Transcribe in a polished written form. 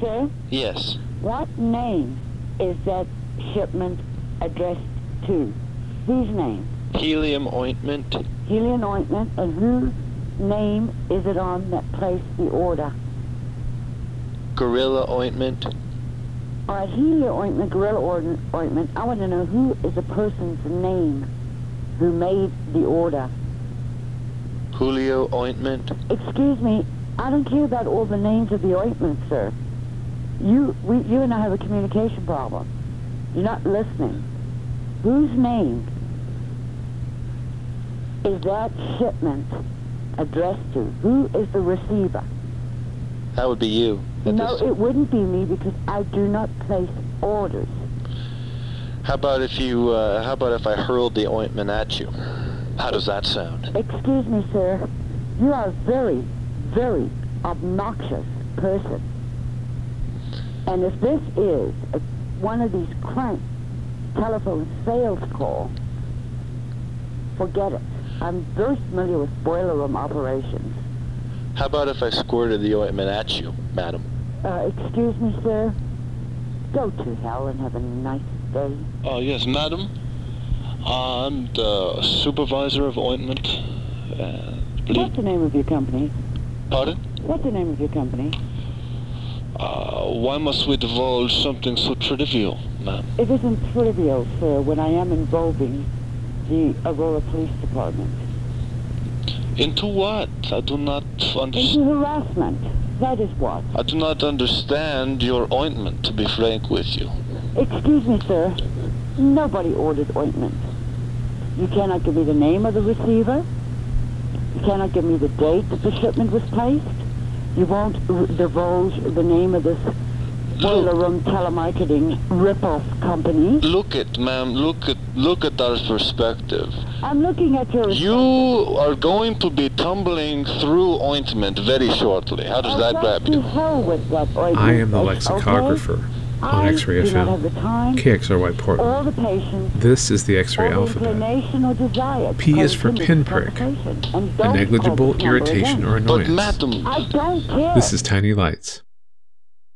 Sir, Yes. what name is that shipment addressed to? Whose name? Helium ointment. Helium ointment, and whose name is it on that placed the order? Gorilla ointment. All right, helium ointment, gorilla ointment. I want to know who is the person's name who made the order. Julio ointment. Excuse me, I don't care about all the names of the ointments, sir. You and I have a communication problem. You're not listening. Whose name is that shipment addressed to? Who is the receiver? That would be you. No, it wouldn't be me because I do not place orders. How about if I hurled the ointment at you? How does that sound? Excuse me, sir. You are a very, very obnoxious person. And if this is one of these crank telephone sales calls, forget it. I'm very familiar with boiler room operations. How about if I squirted the ointment at you, madam? Excuse me, sir. Go to hell and have a nice day. Oh, yes, madam. I'm the supervisor of ointment. What's the name of your company? Pardon? What's the name of your company? Why must we divulge something so trivial, ma'am? It isn't trivial, sir, when I am involving the Aurora Police Department. Into what? I do not understand. Into harassment. That is what. I do not understand your ointment, to be frank with you. Excuse me, sir. Nobody ordered ointment. You cannot give me the name of the receiver. You cannot give me the date that the shipment was placed. You won't divulge the name of this boiler room telemarketing rip-off company. Look at, ma'am, look at our perspective. I'm looking at your... You are going to be tumbling through ointment very shortly. How does that grab to you? hell with that ointment. I am the lexicographer on X-Ray FM, KXRY Portland. All the patients, This is the X-ray alphabet. P is for pinprick, a negligible irritation or But annoyance. madam... I don't care. This is Tiny Lights.